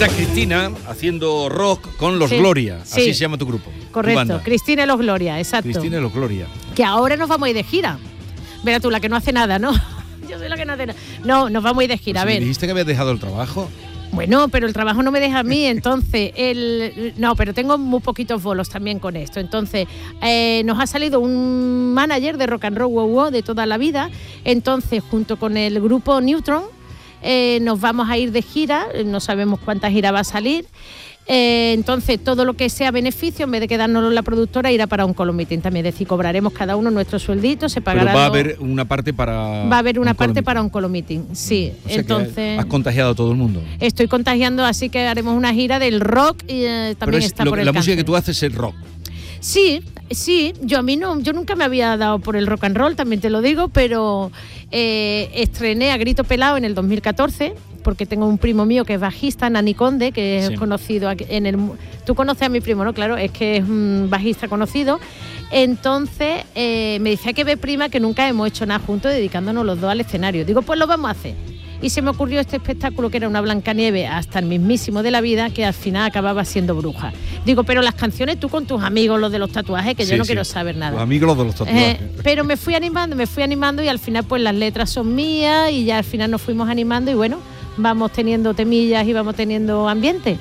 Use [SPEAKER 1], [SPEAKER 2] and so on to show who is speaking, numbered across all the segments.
[SPEAKER 1] Está Cristina haciendo rock con Los Gloria, así se llama tu grupo.
[SPEAKER 2] Correcto, Cristina y Los Gloria, exacto.
[SPEAKER 1] Cristina y Los Gloria.
[SPEAKER 2] Que ahora nos vamos a ir de gira. Verás tú, la que no hace nada, ¿no? Yo soy la que no hace nada. No, nos vamos a ir de gira,
[SPEAKER 1] Pues
[SPEAKER 2] a ver.
[SPEAKER 1] ¿Me dijiste que habías dejado el trabajo?
[SPEAKER 2] Bueno, pero el trabajo no me deja a mí, entonces, no, pero tengo muy poquitos bolos también con esto. Entonces, nos ha salido un manager de Rock and Roll Wow Wow de toda la vida, entonces, junto con el grupo Neutron, nos vamos a ir de gira, no sabemos cuánta gira va a salir. Entonces, todo lo que sea beneficio, en vez de quedarnos la productora, irá para Oncolo Meeting también. Es decir, cobraremos cada uno nuestro sueldito, se pagará.
[SPEAKER 1] Pero va a haber una parte para.
[SPEAKER 2] Va a haber una parte para Oncolo Meeting, sí.
[SPEAKER 1] O sea,
[SPEAKER 2] entonces.
[SPEAKER 1] Has contagiado a todo el mundo.
[SPEAKER 2] Estoy contagiando, así que haremos una gira del rock y también está por el
[SPEAKER 1] la
[SPEAKER 2] cáncer.
[SPEAKER 1] música que tú haces es rock.
[SPEAKER 2] Sí, yo nunca me había dado por el rock and roll, también te lo digo, pero estrené a grito pelado en el 2014, porque tengo un primo mío que es bajista, Nani Conde, que es conocido en el... Tú conoces a mi primo, ¿no? Claro, es que es un bajista conocido. Entonces me decía que ve prima que nunca hemos hecho nada juntos, dedicándonos los dos al escenario. Digo, pues lo vamos a hacer. Y se me ocurrió este espectáculo que era una Blancanieves hasta el mismísimo de la vida, que al final acababa siendo bruja. Digo, pero las canciones tú con tus amigos, los de los tatuajes, que yo no quiero saber nada.
[SPEAKER 1] Los amigos, los de los tatuajes.
[SPEAKER 2] Pero me fui animando y al final pues las letras son mías y ya al final nos fuimos animando y bueno, vamos teniendo temillas y vamos teniendo ambiente.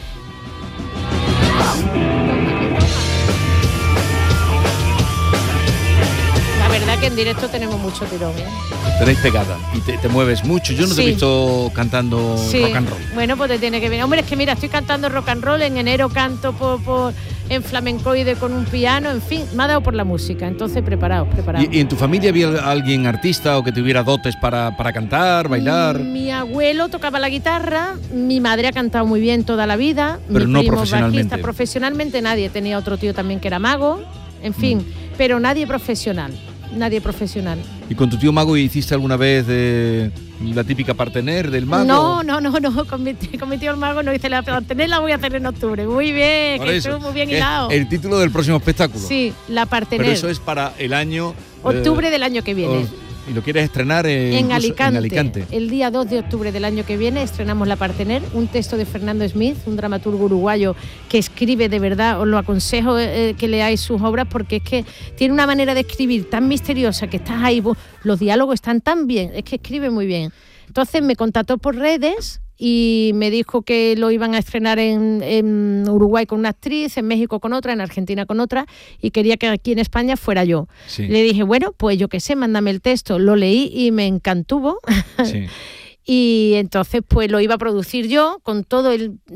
[SPEAKER 2] La verdad que en directo tenemos mucho tirón, ¿eh?
[SPEAKER 1] Tenéis pegada y te mueves mucho. Yo no te he visto cantando rock and roll.
[SPEAKER 2] Bueno, pues te tiene que venir. Hombre, es que mira, estoy cantando rock and roll, en enero canto en flamencoide con un piano, en fin, me ha dado por la música, entonces preparaos.
[SPEAKER 1] ¿Y en tu familia había alguien artista o que tuviera dotes para cantar, bailar?
[SPEAKER 2] Mi abuelo tocaba la guitarra, mi madre ha cantado muy bien toda la vida,
[SPEAKER 1] pero
[SPEAKER 2] mi
[SPEAKER 1] no
[SPEAKER 2] primo
[SPEAKER 1] profesionalmente.
[SPEAKER 2] Bajista, profesionalmente nadie, tenía otro tío también que era mago, en fin, pero nadie profesional.
[SPEAKER 1] ¿Y con tu tío mago hiciste alguna vez la típica partener del mago?
[SPEAKER 2] No, con mi tío el mago no hice la partener, la voy a hacer en octubre. Muy bien, Jesús, muy bien hilado.
[SPEAKER 1] El título del próximo espectáculo.
[SPEAKER 2] Sí, la partener.
[SPEAKER 1] Pero eso es para el año...
[SPEAKER 2] octubre del año que viene.
[SPEAKER 1] ¿Y lo quieres estrenar en Alicante?
[SPEAKER 2] El día 2 de octubre del año que viene estrenamos La Partener, un texto de Fernando Smith, un dramaturgo uruguayo que escribe de verdad. Os lo aconsejo que leáis sus obras porque es que tiene una manera de escribir tan misteriosa que estás ahí, los diálogos están tan bien, es que escribe muy bien. Entonces me contactó por redes y me dijo que lo iban a estrenar en Uruguay con una actriz, en México con otra, en Argentina con otra, y quería que aquí en España fuera yo. Sí. Le dije, bueno, pues yo qué sé, mándame el texto. Lo leí y me encantó. Sí. Y entonces pues lo iba a producir yo con todo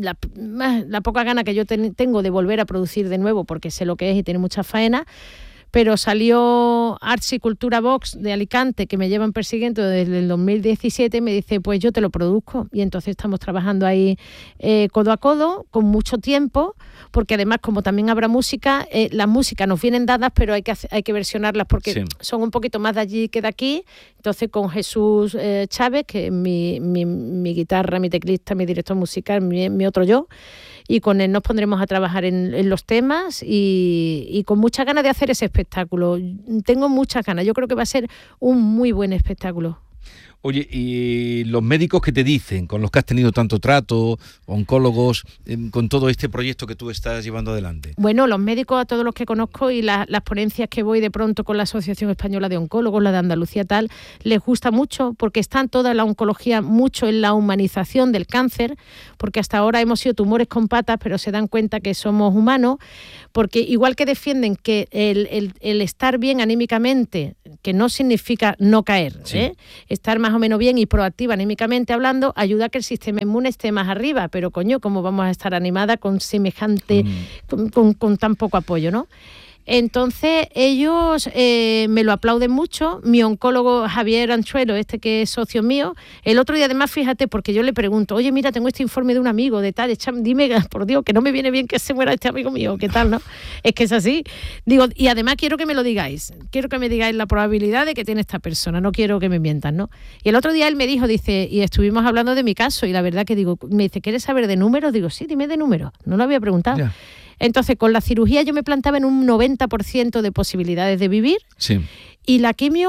[SPEAKER 2] la poca gana que yo tengo de volver a producir de nuevo, porque sé lo que es y tiene mucha faena. Pero salió Arts y Cultura Vox de Alicante, que me llevan persiguiendo desde el 2017, y me dice, pues yo te lo produzco. Y entonces estamos trabajando ahí codo a codo, con mucho tiempo, porque además, como también habrá música, las músicas nos vienen dadas, pero hay que versionarlas porque son un poquito más de allí que de aquí. Entonces, con Jesús Chávez, que es mi guitarra, mi teclista, mi director musical, mi otro yo, y con él nos pondremos a trabajar en los temas y con muchas ganas de hacer ese espectáculo. Tengo muchas ganas, yo creo que va a ser un muy buen espectáculo.
[SPEAKER 1] Oye, ¿y los médicos que te dicen, con los que has tenido tanto trato, oncólogos, con todo este proyecto que tú estás llevando adelante?
[SPEAKER 2] Bueno, los médicos, a todos los que conozco y las ponencias que voy de pronto con la Asociación Española de Oncólogos, la de Andalucía tal, les gusta mucho porque están toda la oncología mucho en la humanización del cáncer, porque hasta ahora hemos sido tumores con patas, pero se dan cuenta que somos humanos, porque igual que defienden que el estar bien anímicamente, que no significa no caer, estar más o menos bien y proactiva anímicamente hablando, ayuda a que el sistema inmune esté más arriba, pero coño, ¿cómo vamos a estar animada con semejante, con tan poco apoyo, ¿no? Entonces ellos me lo aplauden mucho. Mi oncólogo Javier Anchuelo, que es socio mío, el otro día además, fíjate, porque yo le pregunto, oye, mira, tengo este informe de un amigo de tal, dime, por Dios, que no me viene bien que se muera este amigo mío, ¿qué tal, no? Es que es así. Digo, y además quiero que me lo digáis, quiero que me digáis la probabilidad de que tiene esta persona, no quiero que me mientan, ¿no? Y el otro día él me dijo, dice, y estuvimos hablando de mi caso, y la verdad que digo, me dice, ¿quieres saber de números? Digo, sí, dime de números, no lo había preguntado. Yeah. Entonces, con la cirugía yo me plantaba en un 90% de posibilidades de vivir. Sí. Y la quimio,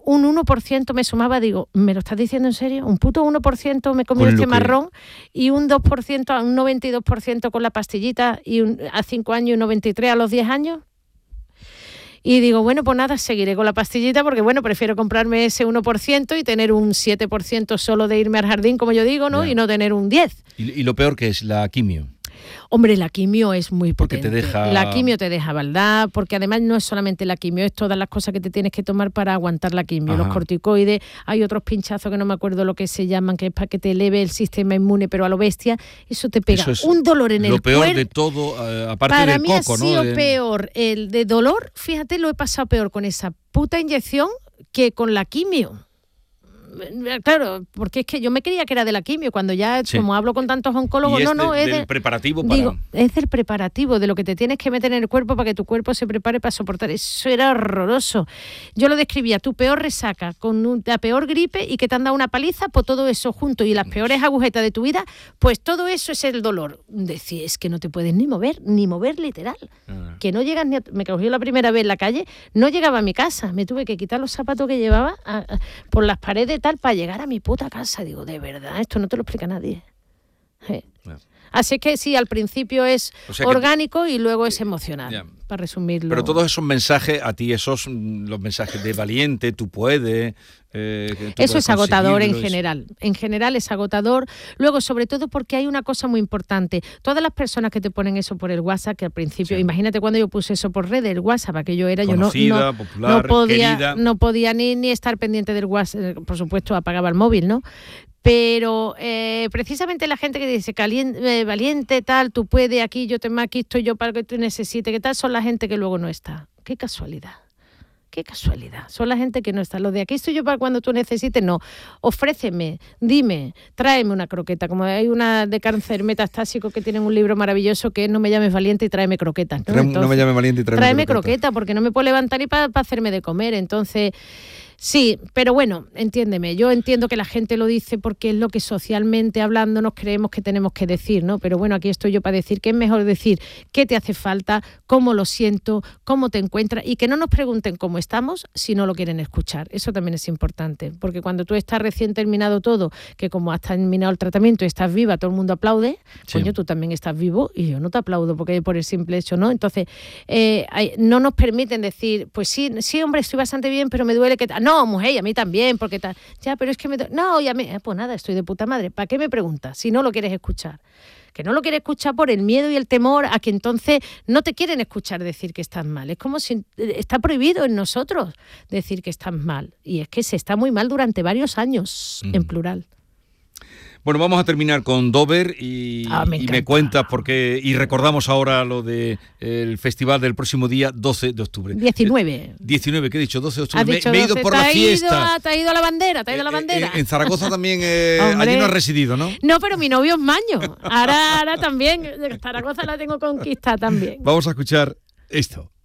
[SPEAKER 2] un 1% me sumaba, digo, ¿me lo estás diciendo en serio? ¿Un puto 1% me comió este marrón y un 2%, un 92% con la pastillita y a 5 años y un 93% a los 10 años? Y digo, bueno, pues nada, seguiré con la pastillita porque, bueno, prefiero comprarme ese 1% y tener un 7% solo de irme al jardín, como yo digo, ¿no? Y no tener un 10%.
[SPEAKER 1] ¿Y lo peor que es la quimio?
[SPEAKER 2] Hombre, la quimio es muy potente.
[SPEAKER 1] Porque te deja...
[SPEAKER 2] La quimio te deja baldad, porque además no es solamente la quimio, es todas las cosas que te tienes que tomar para aguantar la quimio. Los corticoides, hay otros pinchazos que no me acuerdo lo que se llaman, que es para que te eleve el sistema inmune, pero a lo bestia, eso te pega un dolor en el cuerpo.
[SPEAKER 1] Lo peor de todo, aparte
[SPEAKER 2] para
[SPEAKER 1] del
[SPEAKER 2] mí
[SPEAKER 1] coco, ¿no?
[SPEAKER 2] Ha sido peor el de dolor, fíjate, lo he pasado peor con esa puta inyección que con la quimio. Claro, porque es que yo me creía que era de la quimio, cuando ya, como hablo con tantos oncólogos, es
[SPEAKER 1] del preparativo para...
[SPEAKER 2] Digo, es del preparativo, de lo que te tienes que meter en el cuerpo para que tu cuerpo se prepare para soportar. Eso era horroroso. Yo lo describía, tu peor resaca, con la peor gripe y que te han dado una paliza, pues todo eso junto, y las peores agujetas de tu vida, pues todo eso es el dolor. Decía, es que no te puedes ni mover literal. Que no llegas ni a... Me cogió la primera vez en la calle, no llegaba a mi casa, me tuve que quitar los zapatos que llevaba por las paredes para llegar a mi puta casa. Digo, de verdad, esto no te lo explica nadie. Así que sí, al principio es orgánico y luego es emocional, para resumirlo.
[SPEAKER 1] Pero todos esos mensajes, a ti los mensajes de valiente, tú puedes...
[SPEAKER 2] eso es agotador en general. En general es agotador. Luego, sobre todo porque hay una cosa muy importante. Todas las personas que te ponen eso por el WhatsApp, que al principio, imagínate cuando yo puse eso por redes, el WhatsApp, aquello era
[SPEAKER 1] conocida, popular, querida.
[SPEAKER 2] No podía ni estar pendiente del WhatsApp, por supuesto apagaba el móvil, ¿no? Pero precisamente la gente que dice valiente, tal, tú puedes, aquí estoy yo para que tú necesites, ¿qué tal? Son la gente que luego no está. Qué casualidad. Qué casualidad. Son la gente que no está. Los de aquí estoy yo para cuando tú necesites, no. Ofréceme, dime, tráeme una croqueta. Como hay una de cáncer metastásico que tienen un libro maravilloso que es No me llames valiente y tráeme croquetas, ¿no?
[SPEAKER 1] No me llames valiente y tráeme
[SPEAKER 2] croqueta, porque no me puedo levantar ni para hacerme de comer. Entonces... Sí, pero bueno, entiéndeme, yo entiendo que la gente lo dice porque es lo que socialmente hablando nos creemos que tenemos que decir, ¿no? Pero bueno, aquí estoy yo para decir que es mejor decir qué te hace falta, cómo lo siento, cómo te encuentras, y que no nos pregunten cómo estamos si no lo quieren escuchar. Eso también es importante, porque cuando tú estás recién terminado todo, que como has terminado el tratamiento y estás viva, todo el mundo aplaude, coño, tú también estás vivo y yo no te aplaudo porque por el simple hecho, ¿no? Entonces, no nos permiten decir, pues sí, hombre, estoy bastante bien, pero me duele que... No, mujer, y a mí también, porque tal. Ya, pero es que no, y a mí, pues nada, estoy de puta madre. ¿Para qué me preguntas si no lo quieres escuchar? Que no lo quieres escuchar por el miedo y el temor a que entonces no te quieren escuchar decir que estás mal. Es como si está prohibido en nosotros decir que estás mal. Y es que se está muy mal durante varios años, en plural.
[SPEAKER 1] Bueno, vamos a terminar con Dover y me cuentas porque y recordamos ahora lo de el festival del próximo día 12 de octubre.
[SPEAKER 2] 19.
[SPEAKER 1] 19, ¿qué he dicho? 12 de octubre.
[SPEAKER 2] Me he ido por la fiesta. Te ha ido a la bandera,
[SPEAKER 1] En Zaragoza también, allí no has residido, ¿no?
[SPEAKER 2] No, pero mi novio es maño. Ahora también, Zaragoza la tengo conquistada también.
[SPEAKER 1] Vamos a escuchar esto.